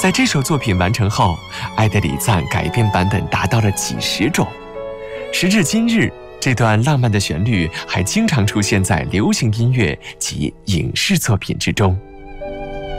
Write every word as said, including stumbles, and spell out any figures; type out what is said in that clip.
在这首作品完成后，爱德里赞改编版本达到了几十种。时至今日，这段浪漫的旋律还经常出现在流行音乐及影视作品之中。